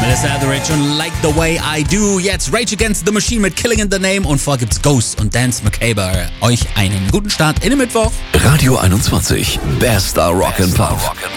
Das ist Average und Like the Way I Do. Jetzt Rage Against the Machine mit Killing in the Name und vor gibt's Ghost und Dance Macabre. Euch einen guten Start in den Mittwoch. Radio 21, bester Rock and Pop.